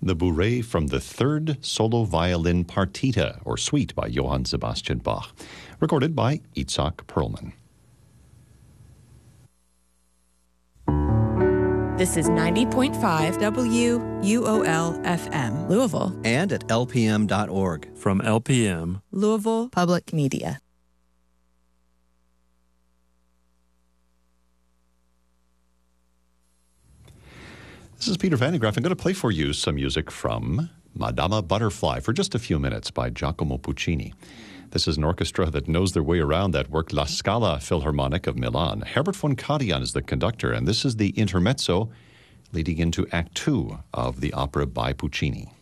the Bourrée from the Third Solo Violin Partita, or Suite, by Johann Sebastian Bach, recorded by Itzhak Perlman. This is 90.5 WUOL-FM, Louisville. And at lpm.org. From LPM, Louisville Public Media. This is Peter Van de Graaff. I'm going to play for you some music from Madama Butterfly for just a few minutes by Giacomo Puccini. This is an orchestra that knows their way around that work, La Scala Philharmonic of Milan. Herbert von Karajan is the conductor, and this is the intermezzo leading into Act 2 of the opera by Puccini.